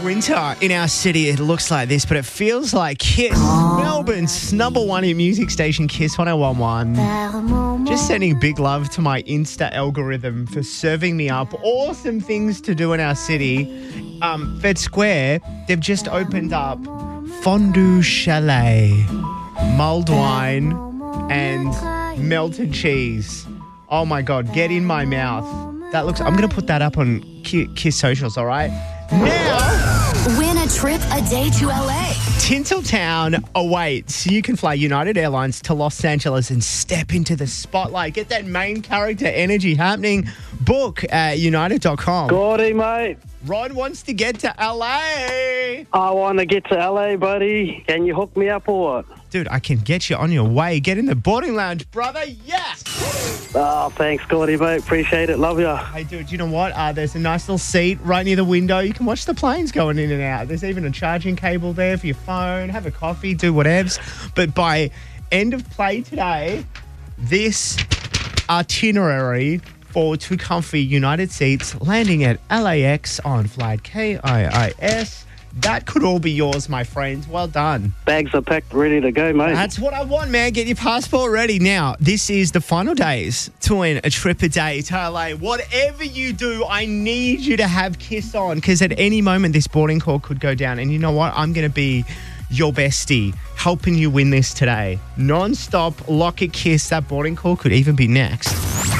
winter in our city, it looks like this, but it feels like Kiss, Melbourne's number one hit music station, Kiss 101.1. Just sending big love to my Insta algorithm for serving me up awesome things to do in our city. Fed Square, they've just opened up Fondue Chalet, mulled wine, and melted cheese. Oh my God, get in my mouth. I'm going to put that up on Kiss socials, all right? Now, win a trip a day to LA. Tinseltown awaits. You can fly United Airlines to Los Angeles and step into the spotlight. Get that main character energy happening. Book at united.com. Gordy, mate. Rod wants to get to LA. I want to get to LA, buddy. Can you hook me up or what? Dude, I can get you on your way. Get in the boarding lounge, brother. Yes! Oh, thanks, Gordy, mate. Appreciate it. Love ya. Hey, dude, you know what? There's a nice little seat right near the window. You can watch the planes going in and out. There's even a charging cable there for your phone. Have a coffee, do whatevs. But by end of play today, this itinerary for two comfy United seats landing at LAX on flight KIIS. That could all be yours, my friends. Well done. Bags are packed, ready to go, mate. That's what I want, man. Get your passport ready. Now, this is the final days to win a trip a day to LA. Whatever you do, I need you to have Kiss on, because at any moment this boarding call could go down. And you know what? I'm going to be your bestie, helping you win this today. Non-stop, lock it, Kiss. That boarding call could even be next.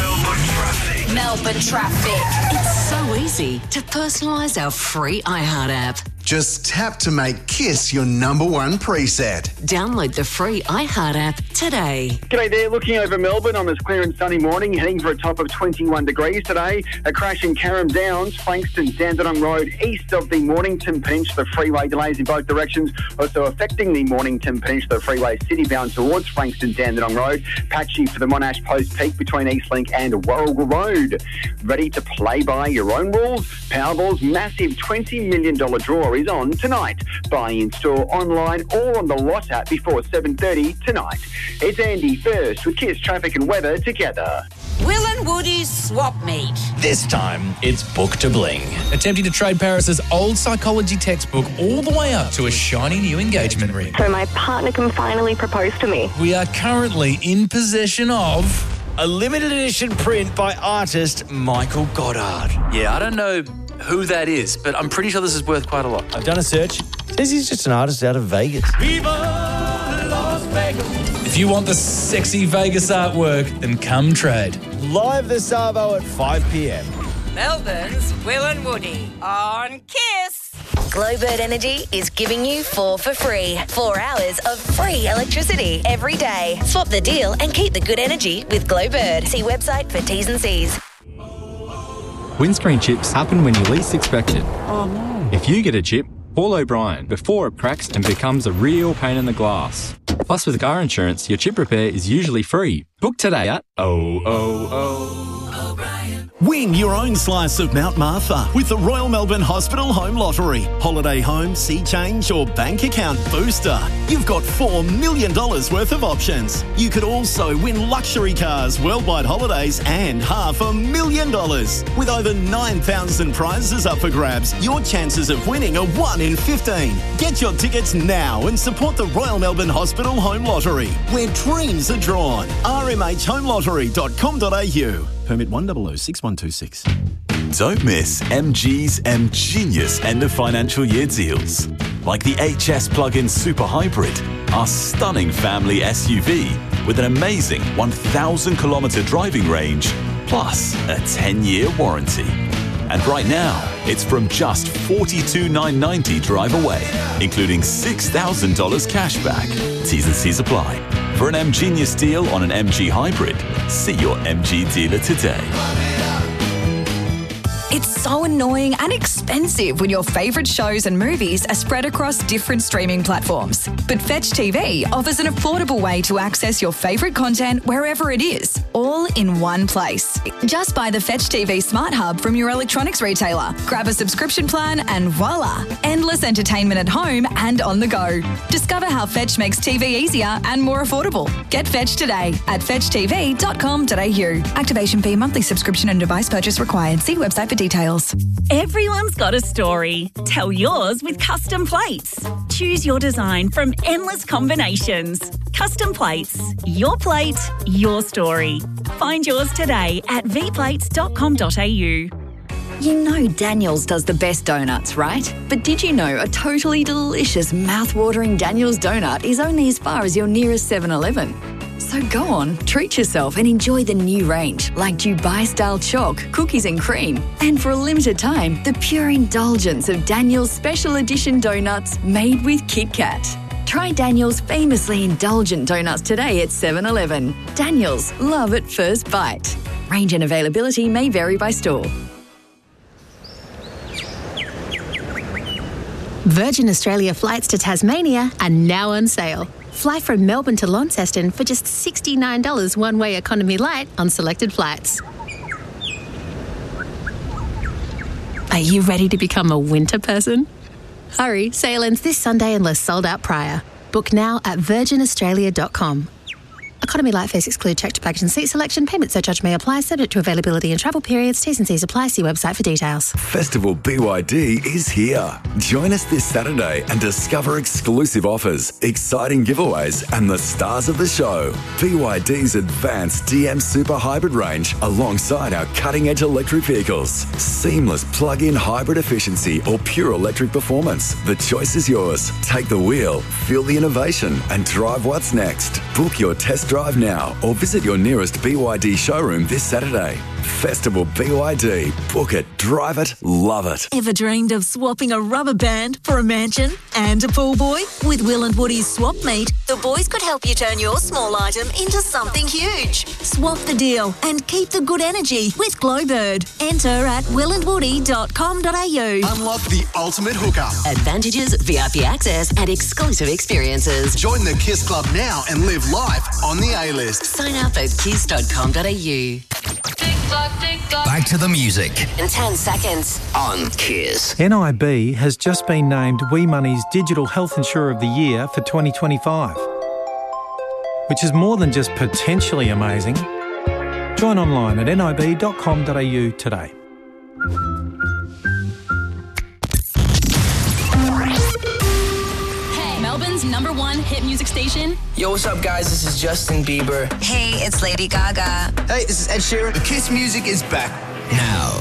Melbourne traffic. It's so easy to personalise our free iHeart app. Just tap to make Kiss your number one preset. Download the free iHeart app today. G'day there, looking over Melbourne on this clear and sunny morning, heading for a top of 21 degrees today. A crash in Carrum Downs, Frankston, Dandenong Road, east of the Mornington Peninsula Freeway. Delays in both directions, also affecting the Mornington Peninsula Freeway citybound towards Frankston, Dandenong Road. Patchy for the Monash Post Peak between Eastlink and Warrigal Road. Ready to play by your own rules? Powerball's massive $20 million draw is on tonight. Buy in store, online, or on the Lot app before 7:30 tonight. It's Andy first with Kiss Traffic and Weather together. Will and Woody's swap meet. This time, it's Book to Bling. Attempting to trade Paris's old psychology textbook all the way up to a shiny new engagement ring. So my partner can finally propose to me. We are currently in possession of a limited edition print by artist Michael Goddard. Yeah, I don't know who that is, but I'm pretty sure this is worth quite a lot. I've done a search. Says he's just an artist out of Vegas. Viva Las Vegas. If you want the sexy Vegas artwork, then come trade. Live the Savo at 5 p.m. Melbourne's Will and Woody on Kiss. Glowbird Energy is giving you 4 for free. 4 hours of free electricity every day. Swap the deal and keep the good energy with Glowbird. See website for T's and C's. Windscreen chips happen when you least expect it. Oh no. If you get a chip, call O'Brien before it cracks and becomes a real pain in the glass. Plus, with car insurance, your chip repair is usually free. Book today at O'Brien. Win your own slice of Mount Martha with the Royal Melbourne Hospital Home Lottery. Holiday home, sea change or bank account booster. You've got $4 million worth of options. You could also win luxury cars, worldwide holidays and $500,000. With over 9,000 prizes up for grabs, your chances of winning are 1 in 15. Get your tickets now and support the Royal Melbourne Hospital Home Lottery, where dreams are drawn. rmhhomelottery.com.au. Permit 1006126. Don't miss MG's M-Genius end of financial year deals. Like the HS plug-in Super Hybrid, our stunning family SUV with an amazing 1,000-kilometre driving range, plus a 10-year warranty. And right now, it's from just $42,990 drive away, including $6,000 cash back. T's and C's apply. For an M-Genius deal on an MG Hybrid, see your MG dealer today. It's so annoying and expensive when your favourite shows and movies are spread across different streaming platforms. But Fetch TV offers an affordable way to access your favourite content wherever it is, all in one place. Just buy the Fetch TV Smart Hub from your electronics retailer, grab a subscription plan and voila, endless entertainment at home and on the go. Discover how Fetch makes TV easier and more affordable. Get Fetch today at fetchtv.com.au. Activation fee, monthly subscription and device purchase required. See website for details. details. Everyone's got a story. Tell yours with Custom Plates. Choose your design from endless combinations. Custom Plates. Your plate, your story. Find yours today at vplates.com.au. You know Daniel's does the best donuts, right? But did you know a totally delicious, mouth-watering Daniel's donut is only as far as your nearest 7-Eleven? So go on, treat yourself and enjoy the new range, like Dubai-style chalk, cookies and cream. And for a limited time, the pure indulgence of Daniel's special edition donuts made with Kit Kat. Try Daniel's famously indulgent donuts today at 7-Eleven. Daniel's, love at first bite. Range and availability may vary by store. Virgin Australia flights to Tasmania are now on sale. Fly from Melbourne to Launceston for just $69 one-way economy light on selected flights. Are you ready to become a winter person? Hurry, sale ends this Sunday unless sold out prior. Book now at virginaustralia.com. Economy light fares exclude checked baggage and seat selection. Payment surcharge may apply, subject to availability and travel periods. T's and C's apply. See website for details. Festival BYD is here. Join us this Saturday and discover exclusive offers, exciting giveaways and the stars of the show. BYD's advanced DM Super Hybrid range alongside our cutting-edge electric vehicles. Seamless plug-in hybrid efficiency or pure electric performance. The choice is yours. Take the wheel, feel the innovation and drive what's next. Book your test drive now or visit your nearest BYD showroom this Saturday. Festival BYD. Book it, drive it, love it. Ever dreamed of swapping a rubber band for a mansion and a pool boy? With Will and Woody's Swap Meet, the boys could help you turn your small item into something huge. Swap the deal and keep the good energy with Glowbird. Enter at willandwoody.com.au. Unlock the ultimate hookup. Advantages, VIP access, and exclusive experiences. Join the Kiss Club now and live life on the A-list. Sign up at kiss.com.au. Back to the music. In 10 seconds. On Kiss. NIB has just been named WeMoney's Digital Health Insurer of the Year for 2025, which is more than just potentially amazing. Join online at nib.com.au today. Melbourne's #1 hit music station. Yo, what's up, guys? This is Justin Bieber. Hey, it's Lady Gaga. Hey, this is Ed Sheeran. The Kiss music is back. Now.